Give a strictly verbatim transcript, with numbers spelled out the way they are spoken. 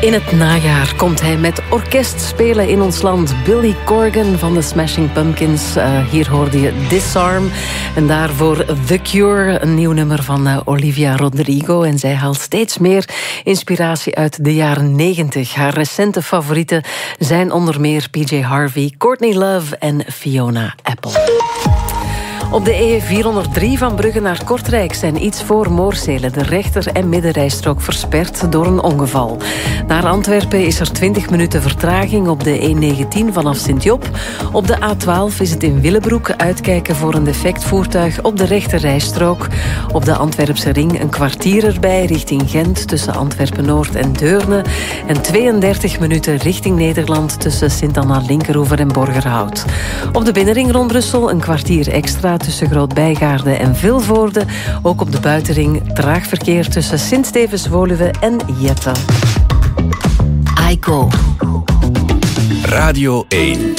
In het najaar komt hij met orkest spelen in ons land. Billy Corgan van de Smashing Pumpkins. Uh, hier hoorde je Disarm. En daarvoor The Cure, een nieuw nummer van uh, Olivia Rodrigo. En zij haalt steeds meer inspiratie uit de jaren negentig. Haar recente favorieten zijn onder meer P J Harvey, Courtney Love en Fiona Apple. Op de E vierhonderddrie van Brugge naar Kortrijk zijn iets voor Moorsele de rechter- en middenrijstrook versperd door een ongeval. Naar Antwerpen is er twintig minuten vertraging op de E negentien vanaf Sint-Job. Op de A twaalf is het in Willebroek uitkijken voor een defect voertuig op de rechterrijstrook. Op de Antwerpse ring een kwartier erbij richting Gent tussen Antwerpen-Noord en Deurne. En tweeëndertig minuten richting Nederland tussen Sint-Anna-Linkeroever en Borgerhout. Op de binnenring rond Brussel een kwartier extra tussen Groot-Bijgaarde en Vilvoorde. Ook op de buitenring traag verkeer tussen Sint-Stevens-Woluwe en Jeppe. I Go. Radio één.